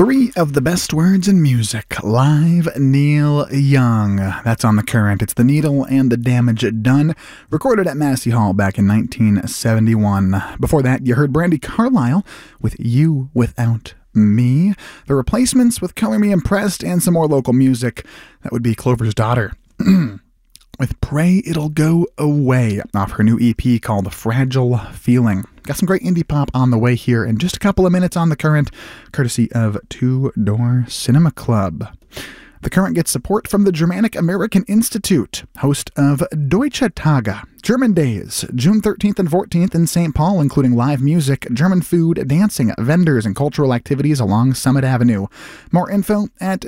Three of the best words in music. Live, Neil Young. That's on The Current. It's The Needle and the Damage Done, recorded at Massey Hall back in 1971. Before that, you heard Brandi Carlile with You Without Me. The Replacements with Color Me Impressed, and some more local music. That would be Clover's Daughter with Pray It'll Go Away off her new EP called Fragile Feeling. Got some great indie pop on the way here in just a couple of minutes on The Current, courtesy of Two Door Cinema Club. The Current gets support from the Germanic American Institute, host of Deutsche Tage, German Days, June 13th and 14th in St. Paul, including live music, German food, dancing, vendors, and cultural activities along Summit Avenue. More info at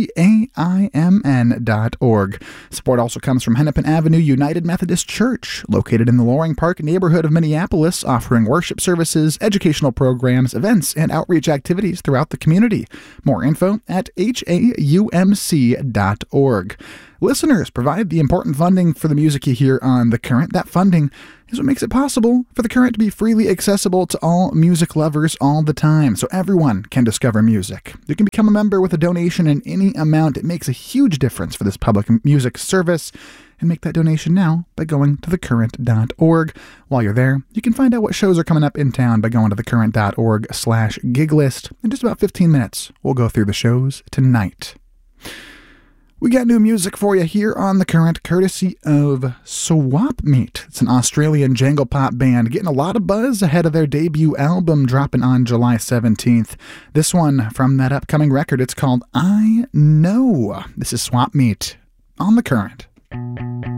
gaimn.org. Support also comes from Hennepin Avenue United Methodist Church, located in the Loring Park neighborhood of Minneapolis, offering worship services, educational programs, events, and outreach activities throughout the community. More info at haumc.org. Listeners provide the important funding for the music you hear on The Current. That funding is what makes it possible for The Current to be freely accessible to all music lovers all the time, so everyone can discover music. You can become a member with a donation in any amount. It makes a huge difference for this public music service. And make that donation now by going to thecurrent.org. While you're there, you can find out what shows are coming up in town by going to thecurrent.org/gig list. In just about 15 minutes, we'll go through the shows tonight. We got new music for you here on The Current, courtesy of Swap Meet. It's an Australian jangle pop band getting a lot of buzz ahead of their debut album dropping on July 17th. This one from that upcoming record, it's called I Know. This is Swap Meet on The Current.